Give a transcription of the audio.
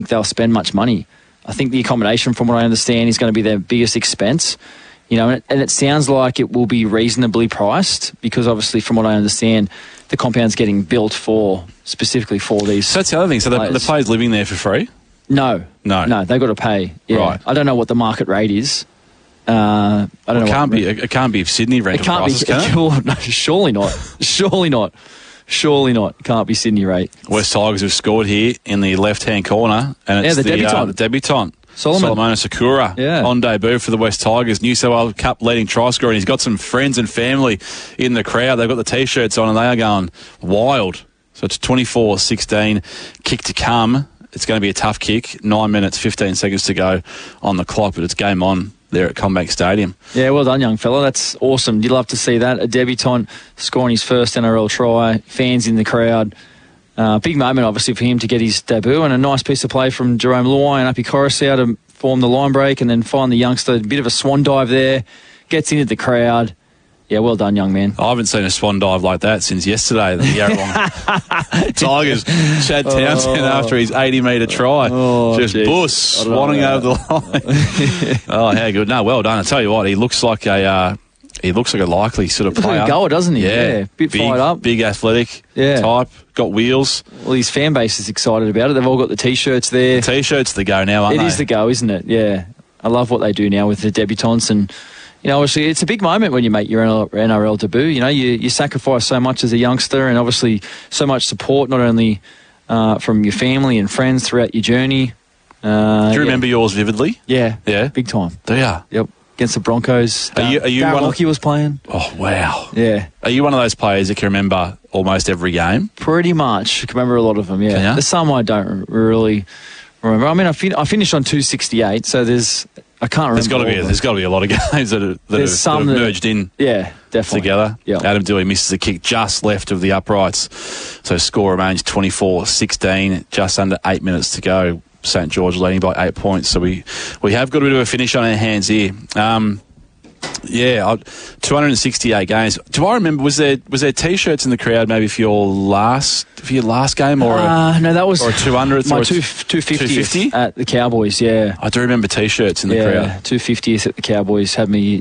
they'll spend much money. I think the accommodation, from what I understand, is going to be their biggest expense. You know, and it sounds like it will be reasonably priced because obviously, from what I understand, the compound's getting built specifically for these. So that's the other thing. So the players living there for free? No, they've got to pay. Yeah. Right. I don't know what the market rate is. I don't know. It can't be Sydney rental prices, can it? No, surely not. Surely not. It can't be Sydney rate. West Tigers have scored here in the left-hand corner, and it's the debutant. Solomona Sakura on debut for the West Tigers. New South Wales Cup leading try scorer, and he's got some friends and family in the crowd. They've got the T-shirts on and they are going wild. So it's 24-16 kick to come. It's going to be a tough kick. 9 minutes, 15 seconds to go on the clock, but it's game on there at Combank Stadium. Yeah, well done, young fella. That's awesome. You'd love to see that. A debutant scoring his first NRL try. Fans in the crowd. Big moment, obviously, for him to get his debut, and a nice piece of play from Jerome Luai and Api Coruscant to form the line break and then find the youngster. A bit of a swan dive there. Gets into the crowd. Yeah, well done, young man. I haven't seen a swan dive like that since yesterday. The Yarrawong Tigers, Chad Townsend after his 80-metre try. Just swanning over the line. Oh, how good. No, well done. I tell you what, he looks like a likely sort of player. Like a goer, doesn't he? Yeah. Bit fired up. Big athletic type. Got wheels. Well, his fan base is excited about it. They've all got the T-shirts there. The T-shirts the go now, aren't they? It is the go, isn't it? Yeah. I love what they do now with the debutants, and you know, obviously, it's a big moment when you make your NRL debut. You know, you sacrifice so much as a youngster, and obviously so much support, not only from your family and friends throughout your journey. Do you remember yours vividly? Yeah. Yeah? Big time. Do you? Yep. Against the Broncos. Are you Darren Lockie was playing. Oh, wow. Yeah. Are you one of those players that can remember almost every game? Pretty much. I can remember a lot of them, yeah. There's some I don't really remember. I mean, I finished on 268, so I can't remember. There's got to be a lot of games that have merged in. Yeah, definitely. Together. Yep. Adam Doueihi misses a kick just left of the uprights. So score remains 24-16, just under 8 minutes to go. St. George leading by 8 points. So we have got a bit of a finish on our hands here. 268 games. Do I remember, was there T-shirts in the crowd maybe for your last game or no, that was or a 200th my or 250th at the Cowboys. Yeah, I do remember T-shirts in the crowd. 250th at the Cowboys had me